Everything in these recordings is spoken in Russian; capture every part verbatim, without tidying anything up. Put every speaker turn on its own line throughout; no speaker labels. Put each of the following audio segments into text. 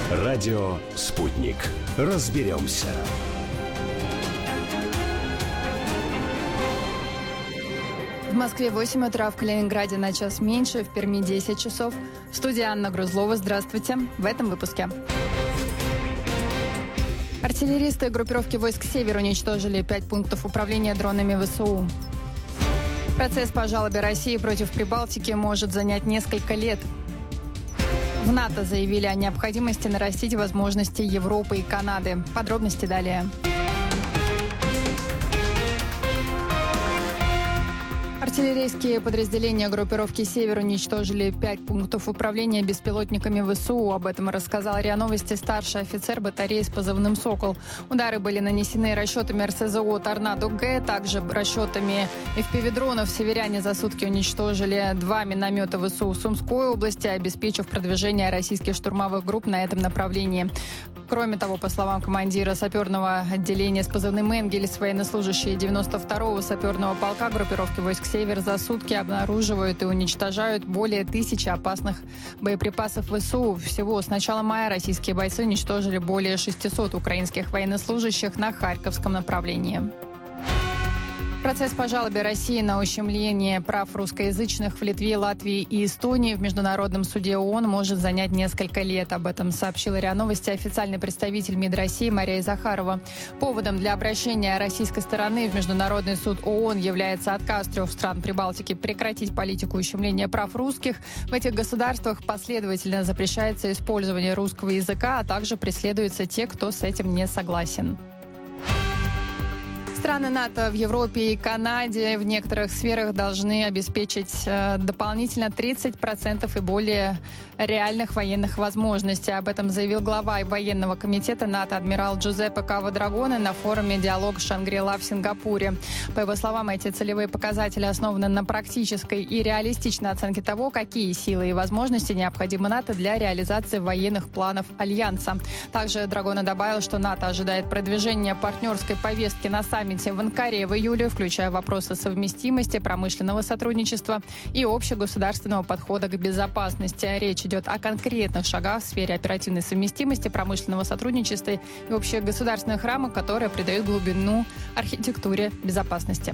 Радио «Спутник». Разберемся.
В Москве восемь утра, в Калининграде на час меньше, в Перми десять часов. В студии Анна Грузлова. Здравствуйте. В этом выпуске. Артиллеристы группировки войск «Север» уничтожили пять пунктов управления дронами ВСУ. Процесс по жалобе России против Прибалтики может занять несколько лет. В НАТО заявили о необходимости нарастить возможности Европы и Канады. Подробности далее. Артиллерийские подразделения группировки «Север» уничтожили пять пунктов управления беспилотниками ВСУ. Об этом рассказал РИА Новости старший офицер батареи с позывным «Сокол». Удары были нанесены расчетами эр эс зэ о «Торнадо-Г», также расчетами эф пи ви-дронов. Северяне за сутки уничтожили два миномета ВСУ в Сумской области, обеспечив продвижение российских штурмовых групп на этом направлении. Кроме того, по словам командира саперного отделения с позывным «Энгельс», военнослужащие девяносто второго саперного полка группировки войск «Север» за сутки обнаруживают и уничтожают более тысячи опасных боеприпасов ВСУ. Всего с начала мая российские бойцы уничтожили более шестисот украинских военнослужащих на Харьковском направлении. Процесс по жалобе России на ущемление прав русскоязычных в Литве, Латвии и Эстонии в Международном суде ООН может занять несколько лет. Об этом сообщила РИА Новости официальный представитель МИД России Мария Захарова. Поводом для обращения российской стороны в Международный суд ООН является отказ трех стран Прибалтики прекратить политику ущемления прав русских. В этих государствах последовательно запрещается использование русского языка, а также преследуются те, кто с этим не согласен. Страны НАТО в Европе и Канаде в некоторых сферах должны обеспечить э, дополнительно тридцать процентов и более реальных военных возможностей. Об этом заявил глава военного комитета НАТО адмирал Джузеппе Кава-Драгоне на форуме «Диалог Шангри-Ла» в Сингапуре. По его словам, эти целевые показатели основаны на практической и реалистичной оценке того, какие силы и возможности необходимы НАТО для реализации военных планов Альянса. Также Драгоне добавил, что НАТО ожидает продвижения партнерской повестки на саммите в Анкаре в июле, включая вопросы совместимости, промышленного сотрудничества и общегосударственного подхода к безопасности. Речь идет о конкретных шагах в сфере оперативной совместимости, промышленного сотрудничества и общегосударственных рамок, которые придают глубину архитектуре безопасности.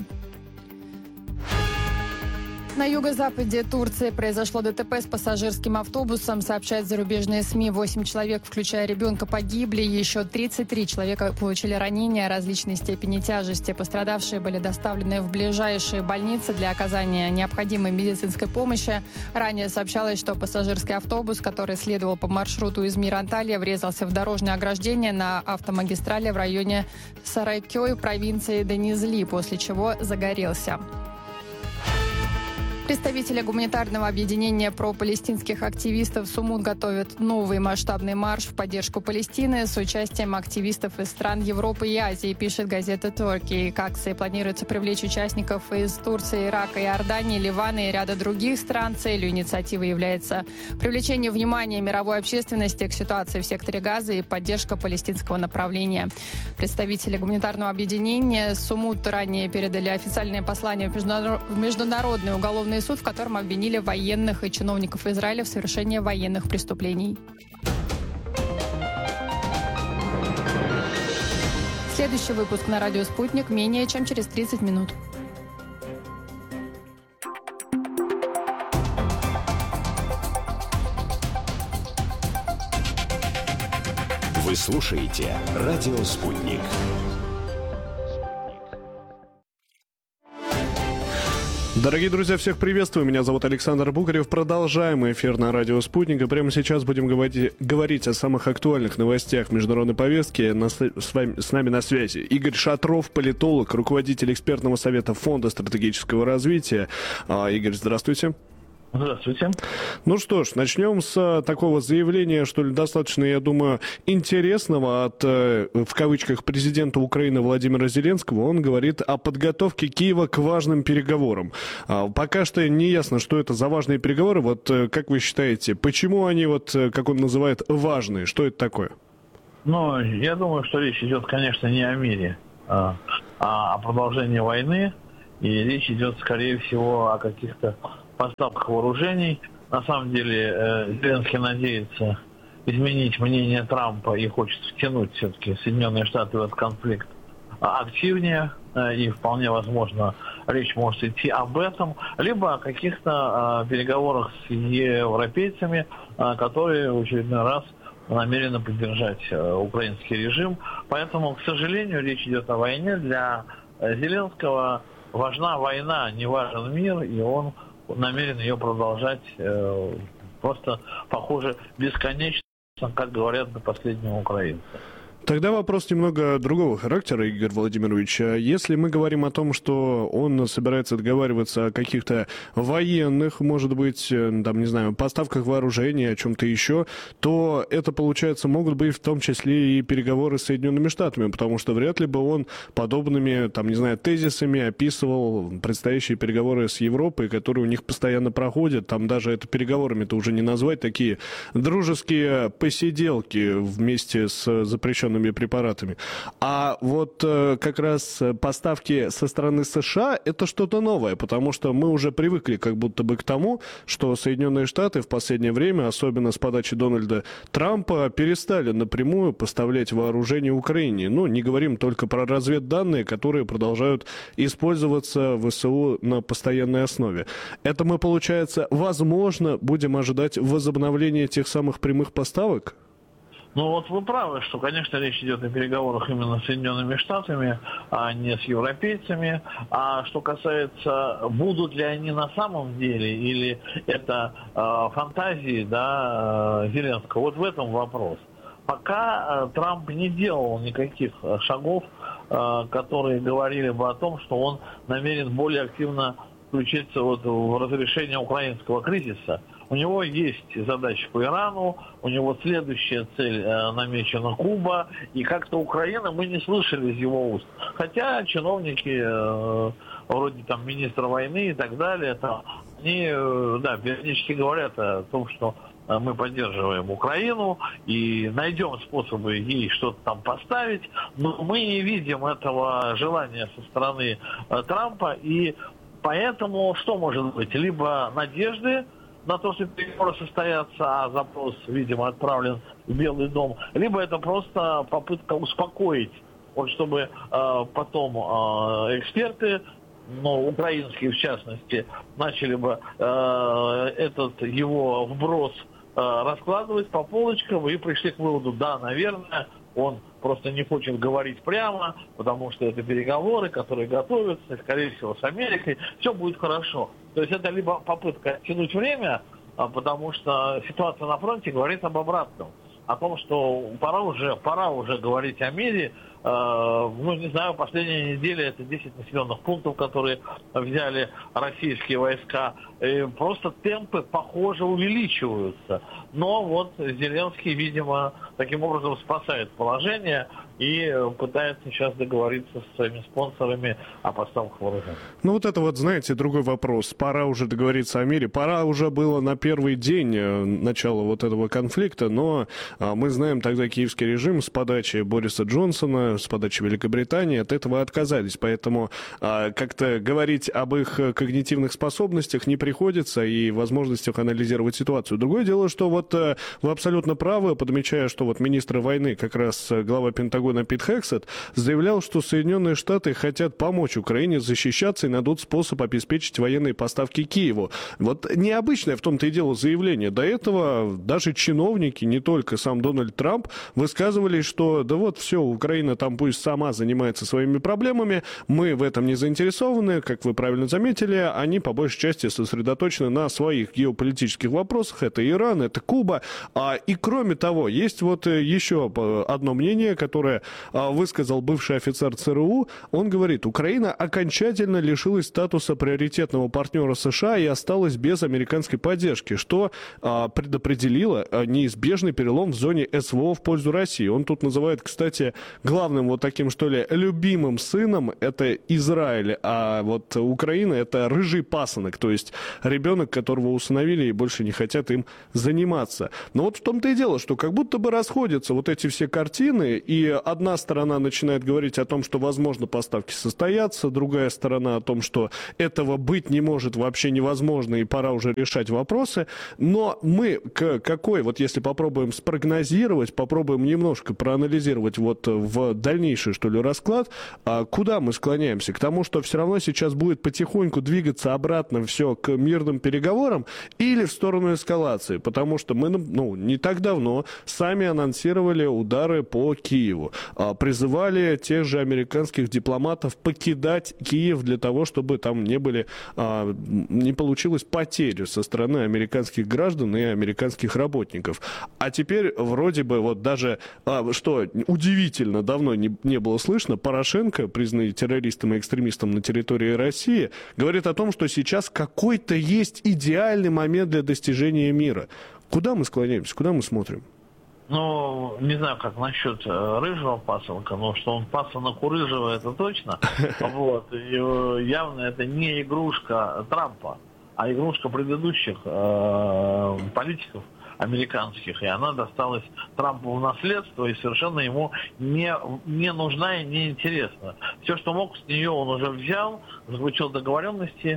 На юго-западе Турции произошло ДТП с пассажирским автобусом. Сообщают зарубежные СМИ. Восемь человек, включая ребенка, погибли. Еще тридцать три человека получили ранения различной степени тяжести. Пострадавшие были доставлены в ближайшие больницы для оказания необходимой медицинской помощи. Ранее сообщалось, что пассажирский автобус, который следовал по маршруту Измир-Анталья, врезался в дорожное ограждение на автомагистрали в районе Сарайкёй, провинции Денизли, после чего загорелся. Представители гуманитарного объединения пропалестинских активистов Сумут готовят новый масштабный марш в поддержку Палестины с участием активистов из стран Европы и Азии, пишет газета «Турки». К акции планируется привлечь участников из Турции, Ирака, Иордании, Ливана и ряда других стран. Целью инициативы является привлечение внимания мировой общественности к ситуации в секторе Газа и поддержка палестинского направления. Представители гуманитарного объединения Сумут ранее передали официальное послание в Международный уголовный суд, в котором обвинили военных и чиновников Израиля в совершении военных преступлений. Следующий выпуск на радио «Спутник» менее чем через тридцать минут.
Вы слушаете радио «Спутник».
Дорогие друзья, всех приветствую. Меня зовут Александр Букарев. Продолжаем эфир на радио «Спутник». И прямо сейчас будем говорить, говорить о самых актуальных новостях международной повестки. На, с, вами, с нами на связи Игорь Шатров, политолог, руководитель экспертного совета Фонда стратегического развития. А, Игорь, здравствуйте.
Здравствуйте.
Ну что ж, начнем с такого заявления, что ли, достаточно, я думаю, интересного от, в кавычках, президента Украины Владимира Зеленского. Он говорит о подготовке Киева к важным переговорам. Пока что не ясно, что это за важные переговоры. Вот как вы считаете, почему они, вот, как он называет, важные? Что это такое?
Ну, я думаю, что речь идет, конечно, не о мире, а о продолжении войны. И речь идет, скорее всего, о каких-то поставках вооружений. На самом деле, Зеленский надеется изменить мнение Трампа и хочет втянуть все-таки Соединенные Штаты в этот конфликт активнее, и вполне возможно речь может идти об этом, либо о каких-то переговорах с европейцами, которые в очередной раз намерены поддержать украинский режим. Поэтому, к сожалению, речь идет о войне. Для Зеленского важна война, не важен мир, и он намерен ее продолжать просто, похоже, бесконечно, как говорят до последнего украинца.
Тогда вопрос немного другого характера, Игорь Владимирович. Если мы говорим о том, что он собирается договариваться о каких-то военных, может быть, там, не знаю, поставках вооружения, о чем-то еще, то это, получается, могут быть в том числе и переговоры с Соединенными Штатами, потому что вряд ли бы он подобными, там, не знаю, тезисами описывал предстоящие переговоры с Европой, которые у них постоянно проходят. Там даже это переговорами-то уже не назвать, такие дружеские посиделки вместе с запрещенными препаратами. А вот э, как раз поставки со стороны США — это что-то новое, потому что мы уже привыкли как будто бы к тому, что Соединенные Штаты в последнее время, особенно с подачи Дональда Трампа, перестали напрямую поставлять вооружение Украине. Ну, не говорим только про разведданные, которые продолжают использоваться в ВСУ на постоянной основе. Это мы, получается, возможно, будем ожидать возобновления тех самых прямых поставок?
Ну вот вы правы, что, конечно, речь идет о переговорах именно с Соединенными Штатами, а не с европейцами. А что касается, будут ли они на самом деле, или это э, фантазии, да, Зеленского, вот в этом вопрос. Пока э, Трамп не делал никаких шагов, э, которые говорили бы о том, что он намерен более активно включиться вот в разрешение украинского кризиса. У него есть задачи по Ирану, у него следующая цель э, намечена Куба, и как-то Украина мы не слышали из его уст. Хотя чиновники, э, вроде там министра войны и так далее, там, они, э, да, периодически говорят о том, что э, мы поддерживаем Украину и найдем способы ей что-то там поставить, но мы не видим этого желания со стороны э, Трампа, и поэтому что может быть? Либо надежды на то, что переговоры состоятся, а запрос, видимо, отправлен в Белый дом, либо это просто попытка успокоить, вот чтобы э, потом э, эксперты, ну, украинские в частности, начали бы э, этот его вброс э, раскладывать по полочкам и пришли к выводу, да, наверное, он просто не хочет говорить прямо, потому что это переговоры, которые готовятся, скорее всего, с Америкой, все будет хорошо. То есть это либо попытка тянуть время, потому что ситуация на фронте говорит об обратном. О том, что пора уже, пора уже говорить о мире. Э, ну, не знаю, последняя неделя это десять населенных пунктов, которые взяли российские войска. И просто темпы, похоже, увеличиваются. Но вот Зеленский, видимо, таким образом спасает положение и пытается сейчас договориться с своими спонсорами о поставках вооружения.
Ну вот это вот, знаете, другой вопрос. Пора уже договориться о мире. Пора уже было на первый день начала вот этого конфликта, но а, мы знаем, тогда киевский режим с подачи Бориса Джонсона, с подачи Великобритании от этого отказались. Поэтому а, как-то говорить об их когнитивных способностях не приходится и возможностях анализировать ситуацию. Другое дело, что вот а, вы абсолютно правы, подмечая, что вот министр войны, как раз глава Пентагона Пит Хексет, заявлял, что Соединенные Штаты хотят помочь Украине защищаться и найдут способ обеспечить военные поставки Киеву. Вот необычное в том-то и дело заявление. До этого даже чиновники, не только сам Дональд Трамп, высказывались, что да вот все, Украина там пусть сама занимается своими проблемами, мы в этом не заинтересованы, как вы правильно заметили, они по большей части сосредоточены на своих геополитических вопросах, это Иран, это Куба. А, и кроме того, есть вот еще одно мнение, которое высказал бывший офицер ЦРУ. Он говорит, Украина окончательно лишилась статуса приоритетного партнера США и осталась без американской поддержки, что а, предопределило неизбежный перелом в зоне СВО в пользу России. Он тут называет, кстати, главным главным вот таким, что ли, любимым сыном это Израиль, а вот Украина это рыжий пасынок, то есть ребенок, которого усыновили и больше не хотят им заниматься. Но вот в том-то и дело, что как будто бы расходятся вот эти все картины, и одна сторона начинает говорить о том, что, возможно, поставки состоятся, другая сторона о том, что этого быть не может, вообще невозможно, и пора уже решать вопросы. Но мы к какой, вот если попробуем спрогнозировать, попробуем немножко проанализировать вот в дальнейший, что ли, расклад, куда мы склоняемся? К тому, что все равно сейчас будет потихоньку двигаться обратно все к мирным переговорам или в сторону эскалации? Потому что мы, ну, не так давно сами анонсировали удары по Киеву, призывали тех же американских дипломатов покидать Киев для того, чтобы там не были, не получилось потери со стороны американских граждан и американских работников. А теперь вроде бы вот даже, что удивительно, давно не, не было слышно, Порошенко, признанный террористом и экстремистом на территории России, говорит о том, что сейчас какой-то есть идеальный момент для достижения мира. Куда мы склоняемся, куда мы смотрим?
Ну, не знаю, как насчет рыжего пасынка, но что он пасынок у рыжего, это точно. Вот. И явно это не игрушка Трампа, а игрушка предыдущих э, политиков американских, и она досталась Трампу в наследство и совершенно ему не, не нужна и не интересна. Все, что мог, с нее он уже взял, заключил договоренности э,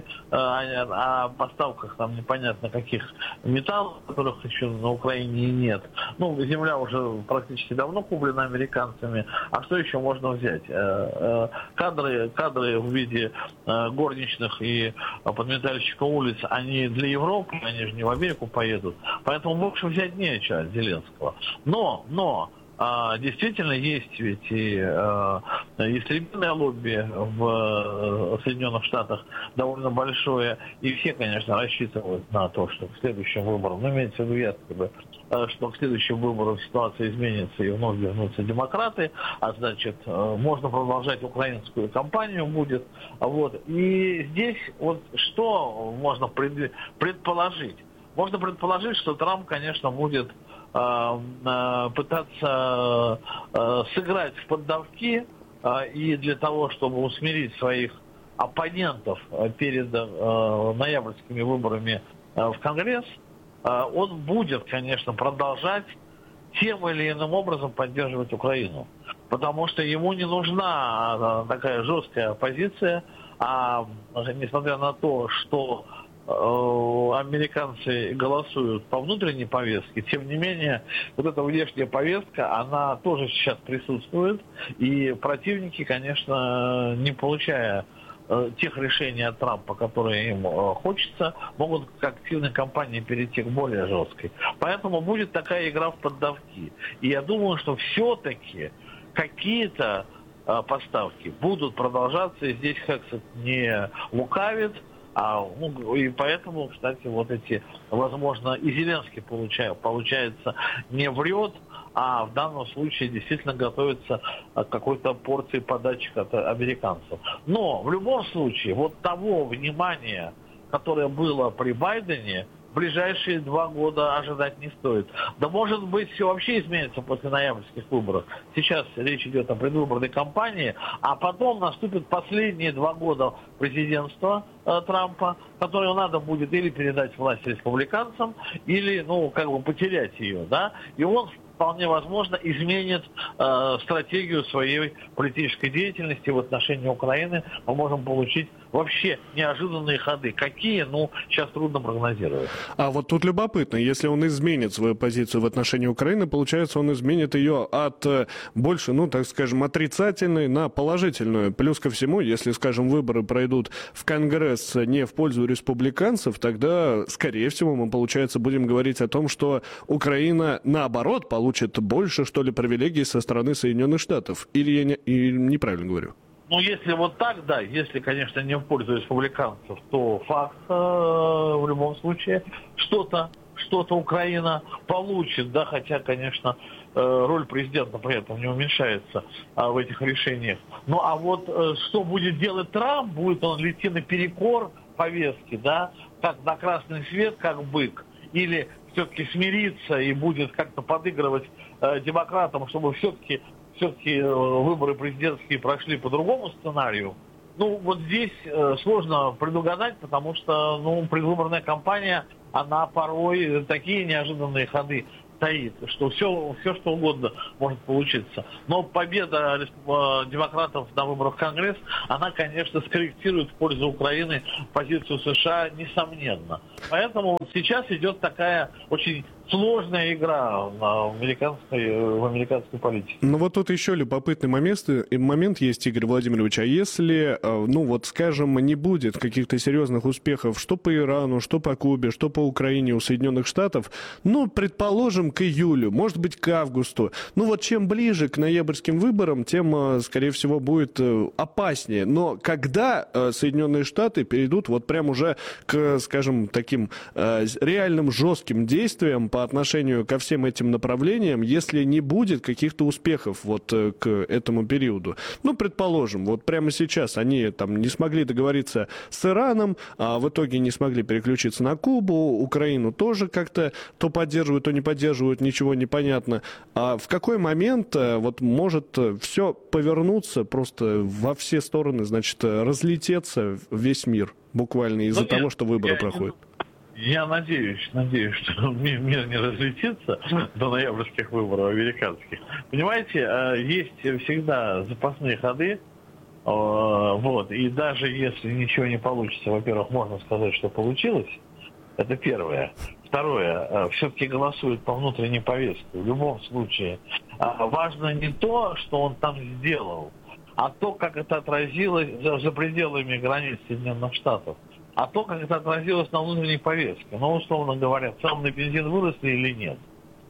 о, о поставках там непонятно каких металлов, которых еще на Украине нет. Ну, земля уже практически давно куплена американцами, а что еще можно взять? Э, э, кадры, кадры в виде э, горничных и подметальщиков улиц, они для Европы, они же не в Америку поедут, поэтому больше взять нечего от Зеленского. Но, но, а, действительно есть ведь и а, истребительное лобби в а, Соединенных Штатах довольно большое, и все, конечно, рассчитывают на то, что к следующим выборам, ну, имеется в виду якобы, что к следующим выборам ситуация изменится и вновь вернутся демократы, а значит, можно продолжать украинскую кампанию будет. Вот. И здесь вот что можно пред, предположить? Можно предположить, что Трамп, конечно, будет э, э, пытаться э, сыграть в поддавки э, и для того, чтобы усмирить своих оппонентов перед э, ноябрьскими выборами э, в Конгресс, э, он будет, конечно, продолжать тем или иным образом поддерживать Украину. Потому что ему не нужна такая жесткая оппозиция, а несмотря на то, что американцы голосуют по внутренней повестке, тем не менее, вот эта внешняя повестка, она тоже сейчас присутствует, и противники, конечно, не получая тех решений от Трампа, которые им хочется, могут к активной кампании перейти к более жесткой. Поэтому будет такая игра в поддавки. И я думаю, что все-таки какие-то поставки будут продолжаться, и здесь Хексет не лукавит. А, ну, и поэтому, кстати, вот эти, возможно, и Зеленский получает, получается, не врет, а в данном случае действительно готовится к какой-то порции подачек от американцев. Но в любом случае, вот того внимания, которое было при Байдене, в ближайшие два года ожидать не стоит. Да, может быть, все вообще изменится после ноябрьских выборов. Сейчас речь идет о предвыборной кампании, а потом наступят последние два года президентства э, Трампа, которое надо будет или передать власть республиканцам, или, ну, как бы потерять ее, да, и он вполне возможно изменит э, стратегию своей политической деятельности в отношении Украины. Мы можем получить вообще неожиданные ходы. Какие, ну, сейчас трудно прогнозировать.
А вот тут любопытно, если он изменит свою позицию в отношении Украины, получается, он изменит ее от больше, ну, так скажем, отрицательной на положительную. Плюс ко всему, если, скажем, выборы пройдут в Конгресс не в пользу республиканцев, тогда, скорее всего, мы, получается, будем говорить о том, что Украина, наоборот, получит больше, что ли, привилегий со стороны Соединенных Штатов. Или я не, или неправильно говорю?
Ну, если вот так, да, если, конечно, не в пользу республиканцев, то факт э, в любом случае что-то, что-то Украина получит, да, хотя, конечно, э, роль президента при этом не уменьшается э, в этих решениях. Ну, а вот э, что будет делать Трамп, будет он ли идти наперекор повестки, да, как на красный свет, как бык, или все-таки смириться и будет как-то подыгрывать э, демократам, чтобы все-таки все-таки выборы президентские прошли по другому сценарию. Ну, вот здесь сложно предугадать, потому что, ну, предвыборная кампания, она порой такие неожиданные ходы стоит, что все, все что угодно может получиться. Но победа демократов на выборах в Конгресс, она, конечно, скорректирует в пользу Украины позицию США, несомненно. Поэтому сейчас идет такая очень сложная игра в американской, в американской политике.
Ну вот тут еще любопытный момент, момент есть, Игорь Владимирович. А если, ну вот скажем, не будет каких-то серьезных успехов что по Ирану, что по Кубе, что по Украине у Соединенных Штатов, ну, предположим, к июлю, может быть, к августу. Ну вот чем ближе к ноябрьским выборам, тем, скорее всего, будет опаснее. Но когда Соединенные Штаты перейдут вот прям уже к, скажем, таким реальным жестким действиям по отношению ко всем этим направлениям, если не будет каких-то успехов вот к этому периоду. Ну, предположим, вот прямо сейчас они там не смогли договориться с Ираном, а в итоге не смогли переключиться на Кубу, Украину тоже как-то то поддерживают, то не поддерживают, ничего не понятно. А в какой момент вот может все повернуться просто во все стороны, значит, разлететься весь мир буквально из-за ну, того, нет, что выборы я... проходят?
Я надеюсь, надеюсь, что мир не разлетится до ноябрьских выборов американских. Понимаете, есть всегда запасные ходы, вот, и даже если ничего не получится, во-первых, можно сказать, что получилось, это первое. Второе, все-таки голосуют по внутренней повестке. В любом случае, важно не то, что он там сделал, а то, как это отразилось за, за пределами границ Соединенных Штатов. А то, как это отразилось на внутренней повестке. Ну, условно говоря, цены на бензин выросли или нет?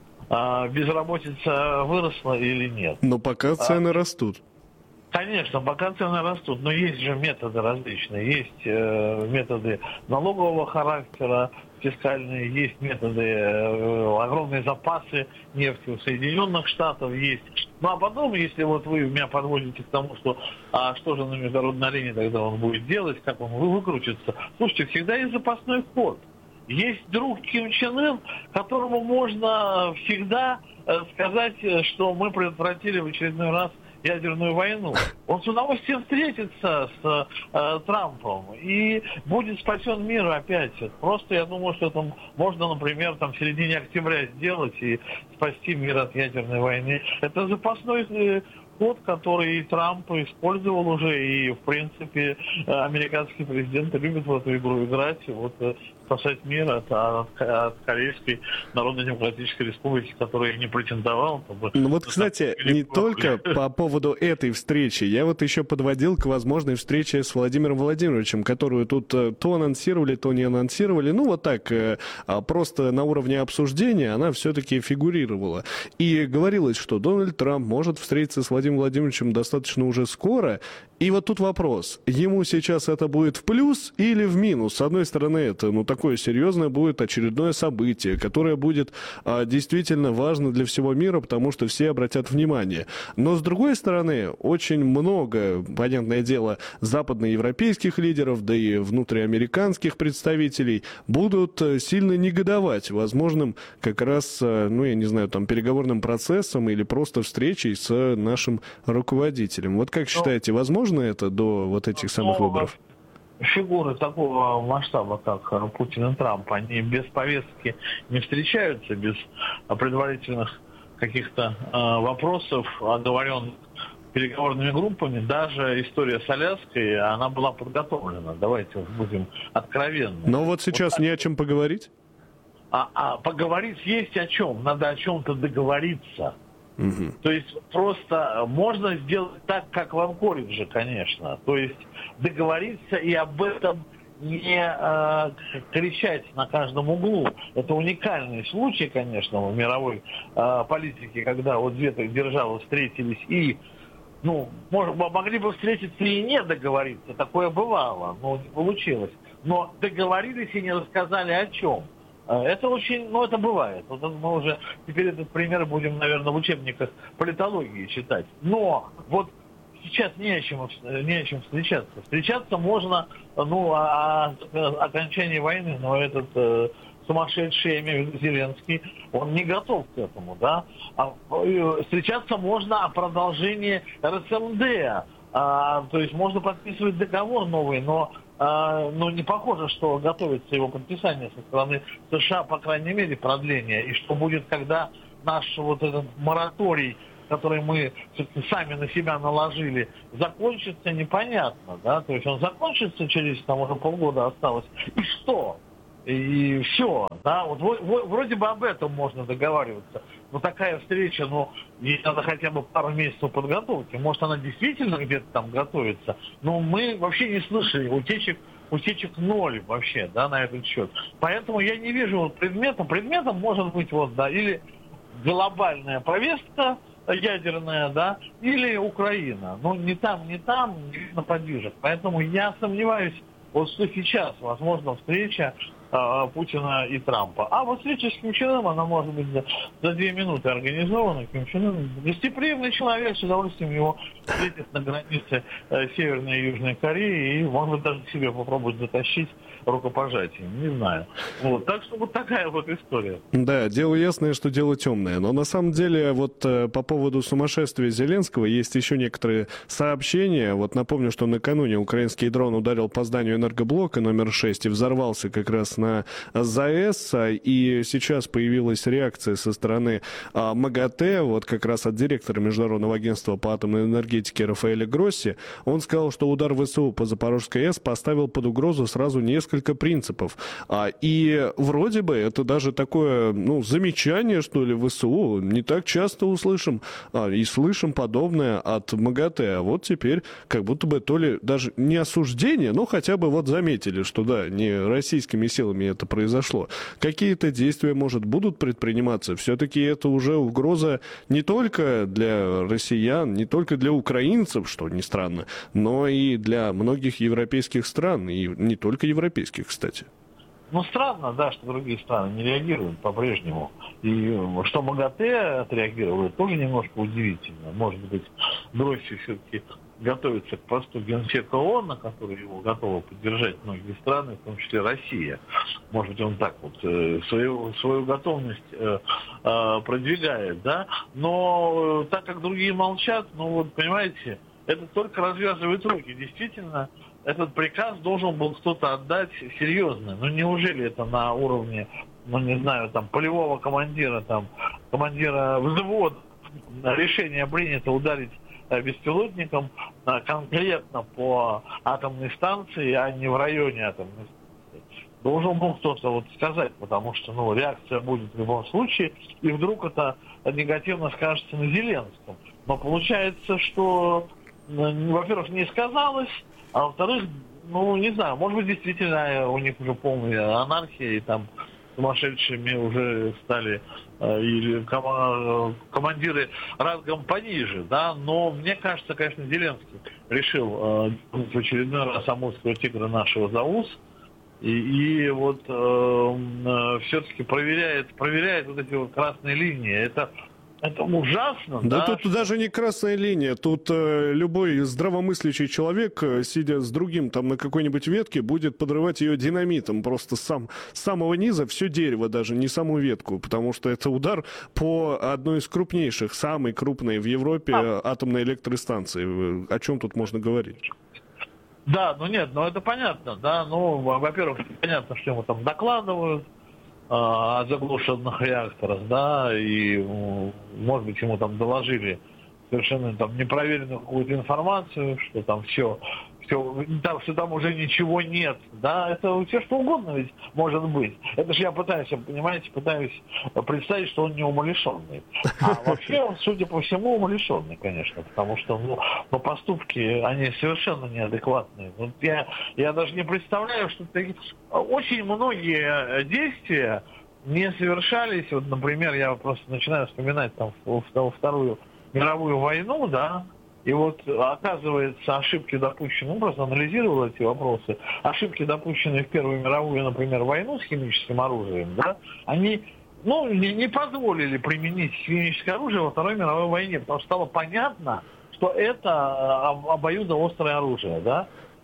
А, безработица выросла или нет?
Но пока цены а, растут.
Конечно, пока цены растут, но есть же методы различные. Есть э, методы налогового характера, фискальные, есть методы, э, огромные запасы нефти у Соединенных Штатов есть. Ну а потом, если вот вы меня подводите к тому, что а что же на международной арене тогда он будет делать, как он выкрутится, слушайте, всегда есть запасной ход. Есть друг Ким Чен Ын, которому можно всегда сказать, что мы предотвратили в очередной раз ядерную войну. Он с удовольствием встретится с э, Трампом и будет спасен мир опять. Просто я думаю, что это можно, например, там, в середине октября сделать и спасти мир от ядерной войны. Это запасной э, ход, который и Трамп использовал уже, и, в принципе, американские президенты любят в эту игру играть, вот, спасать мир от, от, от Корейской Народно-Демократической Республики, которая не претендовала.
Ну вот, кстати, не только по поводу этой встречи, я вот еще подводил к возможной встрече с Владимиром Владимировичем, которую тут то анонсировали, то не анонсировали, ну вот так, просто на уровне обсуждения она все-таки фигурировала. И говорилось, что Дональд Трамп может встретиться с Владимиром Владимировичем достаточно уже скоро. И вот тут вопрос, ему сейчас это будет в плюс или в минус? С одной стороны, это, ну, такое серьезное будет очередное событие, которое будет а, действительно важно для всего мира, потому что все обратят внимание. Но с другой стороны, очень много, понятное дело, западноевропейских лидеров, да и внутриамериканских представителей будут сильно негодовать возможным как раз, ну, я не знаю, там, переговорным процессом или просто встречей с нашим руководителем. Вот как считаете, возможно это до вот этих самых выборов?
Фигуры такого масштаба, как Путин и Трамп, они без повестки не встречаются, без предварительных каких-то э, вопросов, оговоренных переговорными группами. Даже история с Аляской, она была подготовлена. Давайте будем откровенны.
Но вот сейчас вот, не о чем поговорить?
А, а поговорить есть о чем. Надо о чем-то договориться. Угу. То есть просто можно сделать так, как в Анкоридже, конечно. То есть договориться и об этом не э, кричать на каждом углу. Это уникальный случай, конечно, в мировой э, политике, когда вот две державы встретились и, ну, может, могли бы встретиться и не договориться. Такое бывало, но не получилось. Но договорились и не рассказали о чем. Это очень, ну, это бывает. Вот мы уже теперь этот пример будем, наверное, в учебниках политологии читать. Но вот сейчас не о чем, не о чем встречаться. Встречаться можно, ну, о, о окончании войны, но этот э, сумасшедший, я имею в виду Зеленский, он не готов к этому, да. А, встречаться можно о продолжении эр эс эм дэ, а, то есть можно подписывать договор новый, но, а, но не похоже, что готовится его подписание со стороны США, по крайней мере, продление. И что будет, когда наш вот этот мораторий, который мы сами на себя наложили, закончится, непонятно, да, то есть он закончится через, там, уже полгода осталось, и что? И все, да, вот вроде бы об этом можно договариваться, но такая встреча, ну, ей надо хотя бы пару месяцев подготовки, может, она действительно где-то там готовится, но мы вообще не слышали утечек, утечек ноль вообще, да, на этот счет, поэтому я не вижу вот предметом, предметом может быть вот, да, или глобальная повестка, ядерная, да, или Украина. Но ни там, ни там не видно подвижек. Поэтому я сомневаюсь, вот что сейчас, возможно, встреча э, Путина и Трампа. А вот встреча с Ким Чен Ыном, она может быть за, за две минуты организована. Ким Чен Ын гостеприимный человек, с удовольствием его встретит на границе э, Северной и Южной Кореи и, может быть, даже к себе попробовать затащить рукопожатием, не знаю. Вот. Так что вот такая вот история.
Да, дело ясное, что дело темное. Но на самом деле вот э, по поводу сумасшествия Зеленского есть еще некоторые сообщения. Вот напомню, что накануне украинский дрон ударил по зданию энергоблока номер шесть и взорвался как раз на ЗАЭС. И сейчас появилась реакция со стороны э, МАГАТЭ, вот как раз от директора Международного агентства по атомной энергетике Рафаэля Гросси. Он сказал, что удар ВСУ по Запорожской АЭС поставил под угрозу сразу несколько принципов. А, и вроде бы это даже такое, ну, замечание, что ли, ВСУ. Не так часто услышим а, и слышим подобное от МАГАТЭ. А вот теперь как будто бы то ли даже не осуждение, но хотя бы вот заметили, что да, не российскими силами это произошло. Какие-то действия, может, будут предприниматься. Все-таки это уже угроза не только для россиян, не только для украинцев, что не странно, но и для многих европейских стран, и не только европейских, кстати.
Ну, странно, да, что другие страны не реагируют по-прежнему. И что МАГАТЭ отреагировало, тоже немножко удивительно. Может быть, Гросси все-таки готовится к посту генсека ООН, на который его готовы поддержать многие страны, в том числе Россия. Может быть, он так вот э, свою, свою готовность э, э, продвигает, да. Но э, так как другие молчат, ну вот, понимаете, это только развязывает руки. Действительно, этот приказ должен был кто-то отдать серьезно. Ну, неужели это на уровне, ну, не знаю, там, полевого командира, там, командира взвода решение принято ударить беспилотником конкретно по атомной станции, а не в районе атомной станции. Должен был кто-то вот сказать, потому что, ну, реакция будет в любом случае, и вдруг это негативно скажется на Зеленском. Но получается, что, во-первых, не сказалось, а во-вторых, ну, не знаю, может быть, действительно у них уже полная анархия, и там сумасшедшими уже стали э, или ком- командиры рангом пониже, да, но мне кажется, конечно, Зеленский решил э, в очередной раз амурского тигра нашего за ус, и, и вот э, э, все-таки проверяет, проверяет вот эти вот красные линии. Это Это ужасно,
да? Да тут
что...
даже не красная линия. Тут э, любой здравомыслящий человек, э, сидя с другим там на какой-нибудь ветке, будет подрывать ее динамитом. Просто сам, с самого низа все дерево, даже не саму ветку. Потому что это удар по одной из крупнейших, самой крупной в Европе а. атомной электростанции. О чем тут можно говорить?
Да, ну нет, ну это понятно, да. Ну, во-первых, понятно, что ему там докладывают о заглушенных реакторах, да, и, может быть, ему там доложили совершенно там непроверенную какую-то информацию, что там все, все там, что там уже ничего нет, да, это все что угодно ведь может быть. Это же я пытаюсь, понимаете, пытаюсь представить, что он не умалишенный. А вообще он, судя по всему, умалишенный, конечно, потому что, ну, ну поступки, они совершенно неадекватные. Вот я, я даже не представляю, что такие... Очень многие действия не совершались. Вот, например, я просто начинаю вспоминать там Вторую мировую войну, да, и вот, оказывается, ошибки допущенные, ну, просто анализировал эти вопросы, ошибки, допущенные в Первую мировую, например, войну с химическим оружием, да, они, ну, не, не позволили применить химическое оружие во Второй мировой войне, потому что стало понятно, что это обоюдоострое оружие, да.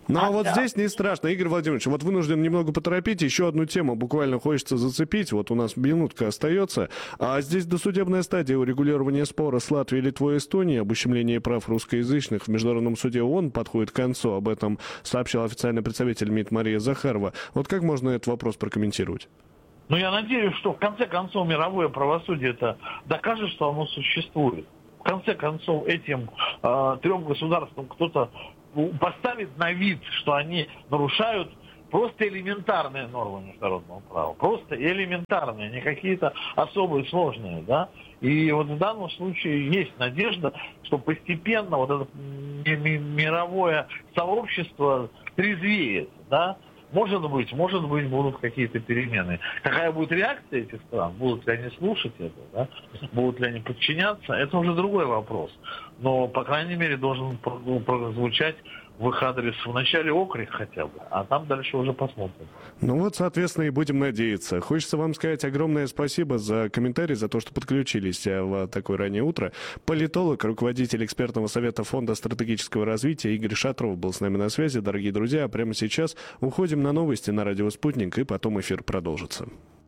Ну а, а вот
да.
здесь не страшно, Игорь Владимирович, вот вынужден немного поторопить, еще одну тему буквально хочется зацепить, вот у нас минутка остается, а здесь досудебная стадия урегулирования спора с Латвией, Литвой и Эстонией об ущемлении прав русскоязычных в Международном суде ООН подходит к концу, об этом сообщил официальный представитель МИД Мария Захарова. Вот как можно этот вопрос прокомментировать?
Ну, я надеюсь, что в конце концов мировое правосудие это докажет, что оно существует. В конце концов этим э, трем государствам кто-то поставит на вид, что они нарушают просто элементарные нормы международного права. Просто элементарные, не какие-то особые сложные, да. И вот в данном случае есть надежда, что постепенно вот это мировое сообщество трезвеет, да. Может быть, может быть, будут какие-то перемены. Какая будет реакция этих стран? Будут ли они слушать это? Да? Будут ли они подчиняться? Это уже другой вопрос. Но, по крайней мере, должен прозвучать в их адрес вначале окрик хотя бы, а там дальше уже посмотрим.
Ну вот, соответственно, и будем надеяться. Хочется вам сказать огромное спасибо за комментарий, за то, что подключились в такое раннее утро. Политолог, руководитель экспертного совета Фонда стратегического развития Игорь Шатров был с нами на связи. Дорогие друзья, прямо сейчас уходим на новости на радио «Спутник», и потом эфир продолжится.